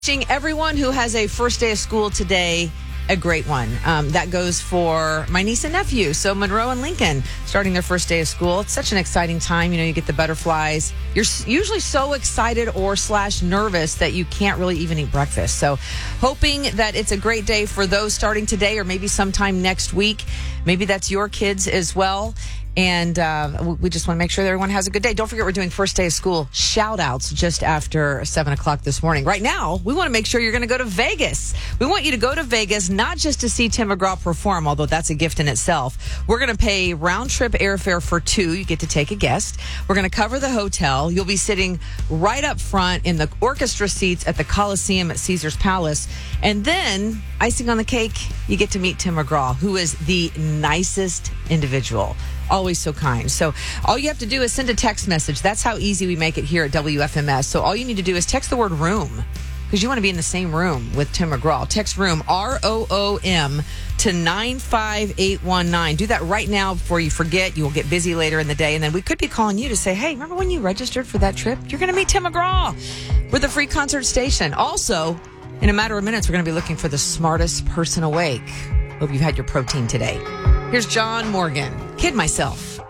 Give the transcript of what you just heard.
Wishing everyone who has a first day of school today a great one. That goes for my niece and nephew. So Monroe and Lincoln starting their first day of school. It's such an exciting time. You know, you get the butterflies. You're usually so excited or / nervous that you can't really even eat breakfast. So hoping that it's a great day for those starting today or maybe sometime next week. Maybe that's your kids as well. And we just want to make sure that everyone has a good day. Don't forget, we're doing first day of school shout outs just after 7 o'clock this morning. Right now, we want to make sure you're going to go to Vegas. We want you to go to Vegas, not just to see Tim McGraw perform, although that's a gift in itself. We're going to pay round trip airfare for 2. You get to take a guest. We're going to cover the hotel. You'll be sitting right up front in the orchestra seats at the Coliseum at Caesar's Palace. And then, icing on the cake, you get to meet Tim McGraw, who is the nicest individual. Always so kind. So all you have to do is send a text message. That's how easy we make it here at WFMS. So all you need to do is text the word room, because you want to be in the same room with Tim McGraw. Text room, ROOM, to 95819. Do that right now before you forget. You will get busy later in the day. And then we could be calling you to say, hey, remember when you registered for that trip? You're going to meet Tim McGraw with a free concert station. Also, in a matter of minutes, we're going to be looking for the smartest person awake. Hope you've had your protein today. Here's John Morgan. Kid myself.